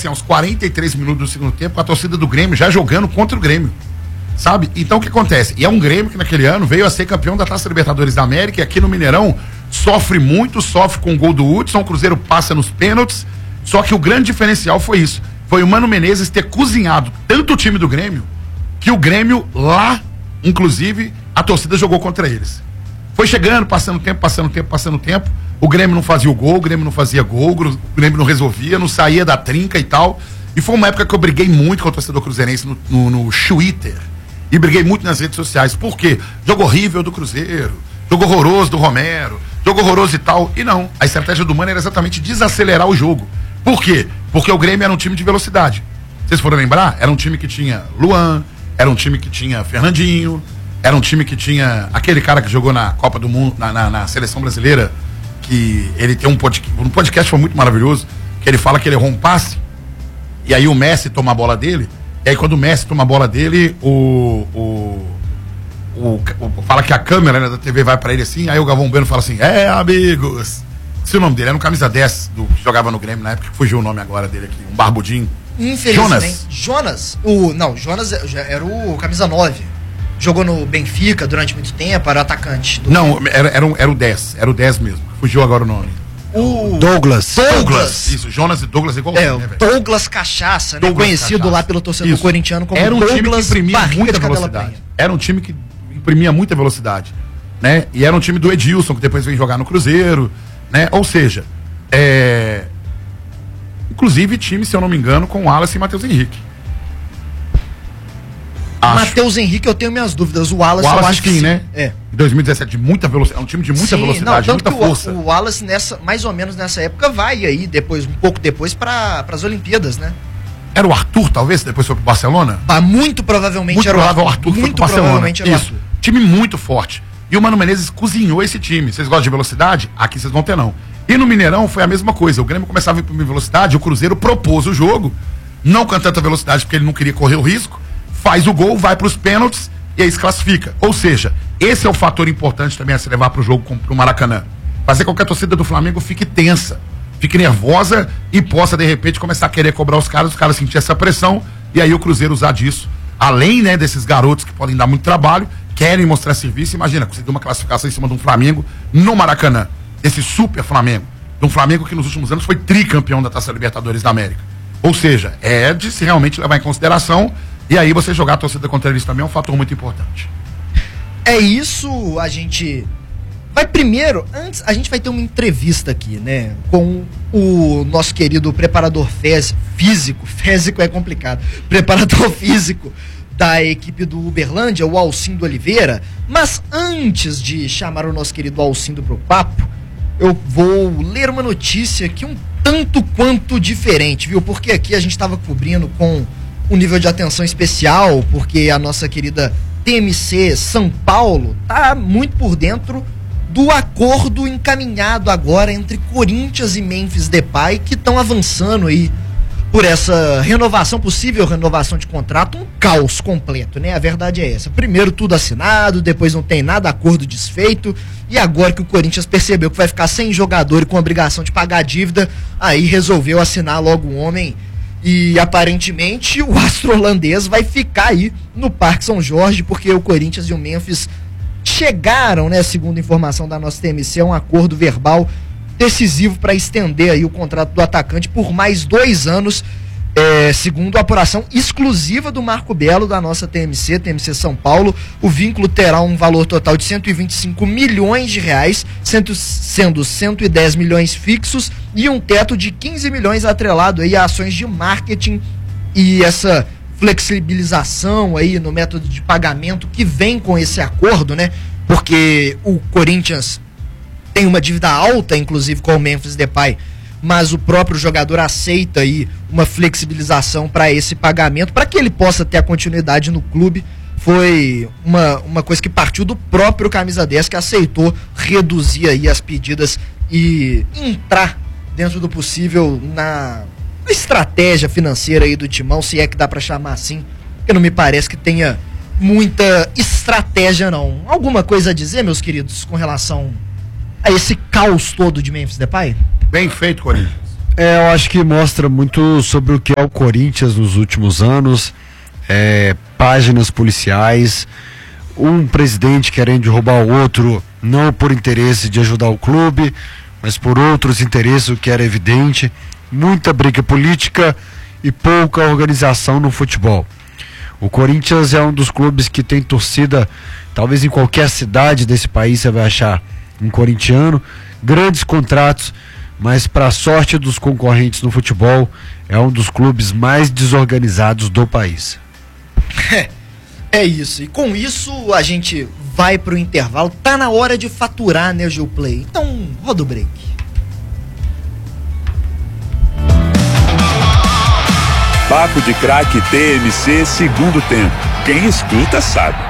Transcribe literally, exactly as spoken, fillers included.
assim, aos quarenta e três minutos do segundo tempo, com a torcida do Grêmio já jogando contra o Grêmio. Sabe? Então o que acontece? E é um Grêmio que naquele ano veio a ser campeão da Taça Libertadores da América e aqui no Mineirão sofre muito, sofre com o gol do Hudson, o Cruzeiro passa nos pênaltis, só que o grande diferencial foi isso, foi o Mano Menezes ter cozinhado tanto o time do Grêmio, que o Grêmio lá, inclusive, a torcida jogou contra eles. Foi chegando, passando tempo, passando tempo, passando tempo, o Grêmio não fazia o gol, o Grêmio não fazia gol, o Grêmio não resolvia, não saía da trinca e tal, e foi uma época que eu briguei muito com o torcedor cruzeirense no, no, no Twitter. E briguei muito nas redes sociais. Por quê? Jogo horrível do Cruzeiro, jogo horroroso do Romero, jogo horroroso e tal. E não, a estratégia do Mano era exatamente desacelerar o jogo. Por quê? Porque o Grêmio era um time de velocidade. Vocês foram lembrar? Era um time que tinha Luan, era um time que tinha Fernandinho, era um time que tinha aquele cara que jogou na Copa do Mundo, na, na, na Seleção Brasileira, que ele tem um podcast, um podcast foi muito maravilhoso, que ele fala que ele errou um passe, e aí o Messi toma a bola dele. E aí quando o Messi toma a bola dele, o, o, o, o fala que a câmera, né, da T V vai pra ele assim, aí o Galvão Bueno fala assim, é, amigos. Se o nome dele era um camisa dez, do, que jogava no Grêmio na época, que fugiu o nome agora dele aqui, um barbudinho. Infelizmente. Jonas. Jonas, o, não, Jonas era o camisa nove. Jogou no Benfica durante muito tempo, era atacante. Não, era, era, um, era o dez, era o dez mesmo, fugiu agora o nome. O Douglas. Douglas. Douglas. Isso, Jonas e Douglas igual. É, né, Douglas Cachaça, né? Douglas Conhecido Cachaça. lá pelo torcedor Isso. corintiano como era um Douglas time que imprimia muita velocidade. Penha. Era um time que imprimia muita velocidade, né? E era um time do Edilson, que depois veio jogar no Cruzeiro, né? Ou seja, é... inclusive time, se eu não me engano, com o Wallace e Matheus Henrique. Matheus Henrique, eu tenho minhas dúvidas. O Wallace, o Wallace eu acho sim, que sim. né? É. Em dois mil e dezessete, de muita velocidade, é um time de muita sim, velocidade, não, muita tanto que força. O, o Wallace, nessa, mais ou menos nessa época, vai aí, depois, um pouco depois, para as Olimpíadas, né? Era o Arthur, talvez, depois foi pro Barcelona? Bah, muito provavelmente muito era o Arthur. Arthur. Arthur muito Barcelona. provavelmente era o Isso. Arthur. Time muito forte. E o Mano Menezes cozinhou esse time. Vocês gostam de velocidade? Aqui vocês vão ter não. E no Mineirão foi a mesma coisa. O Grêmio começava a imprimir velocidade, o Cruzeiro propôs o jogo, não com tanta velocidade porque ele não queria correr o risco, faz o gol, vai pros pênaltis e aí se classifica. Ou seja, esse é o fator importante também a se levar pro jogo com, pro Maracanã. Fazer com que a torcida do Flamengo fique tensa, fique nervosa e possa, de repente, começar a querer cobrar os caras, os caras sentir essa pressão e aí o Cruzeiro usar disso. Além, né, desses garotos que podem dar muito trabalho, querem mostrar serviço. Imagina, conseguir uma classificação em cima de um Flamengo no Maracanã. Esse super Flamengo. De um Flamengo que nos últimos anos foi tricampeão da Taça Libertadores da América. Ou seja, é de se realmente levar em consideração. E aí você jogar a torcida contra eles também é um fator muito importante. É isso, a gente vai primeiro, antes, a gente vai ter uma entrevista aqui, né, com o nosso querido preparador físico, físico é complicado, preparador físico da equipe do Uberlândia, o Alcindo Oliveira, mas antes de chamar o nosso querido Alcindo pro papo, eu vou ler uma notícia que um tanto quanto diferente, viu, porque aqui a gente estava cobrindo com um nível de atenção especial, porque a nossa querida T M C São Paulo tá muito por dentro do acordo encaminhado agora entre Corinthians e Memphis Depay, que estão avançando aí por essa renovação, possível renovação de contrato, um caos completo, né? A verdade é essa. Primeiro tudo assinado, depois não tem nada, acordo desfeito, e agora que o Corinthians percebeu que vai ficar sem jogador e com obrigação de pagar a dívida, aí resolveu assinar logo um homem. E aparentemente o astro holandês vai ficar aí no Parque São Jorge, porque o Corinthians e o Memphis chegaram, né, segundo informação da nossa T M C, a um acordo verbal decisivo para estender aí o contrato do atacante por mais dois anos, é, segundo a apuração exclusiva do Marco Belo da nossa T M C, T M C São Paulo. O vínculo terá um valor total de cento e vinte e cinco milhões de reais, sendo cento e dez milhões fixos e um teto de quinze milhões atrelado aí a ações de marketing e essa flexibilização aí no método de pagamento que vem com esse acordo, né? Porque o Corinthians tem uma dívida alta, inclusive com o Memphis Depay, mas o próprio jogador aceita aí uma flexibilização para esse pagamento, para que ele possa ter a continuidade no clube. Foi uma, uma coisa que partiu do próprio Camisa dez, que aceitou reduzir aí as pedidas e entrar dentro do possível na estratégia financeira aí do Timão, se é que dá para chamar assim, porque não me parece que tenha muita estratégia não. Alguma coisa a dizer, meus queridos, com relação a esse caos todo de Memphis Depay? Bem feito, Corinthians. É, eu acho que mostra muito sobre o que é o Corinthians nos últimos anos, é, páginas policiais, um presidente querendo roubar o outro, não por interesse de ajudar o clube, mas por outros interesses, o que era evidente, muita briga política e pouca organização no futebol. O Corinthians é um dos clubes que tem torcida, talvez em qualquer cidade desse país você vai achar um corintiano, grandes contratos, mas para a sorte dos concorrentes no futebol, é um dos clubes mais desorganizados do país. É, é isso. E com isso a gente vai pro intervalo. Tá na hora de faturar, né, Gilplay? Então, roda o break. Papo de Craque T M C segundo tempo. Quem escuta sabe.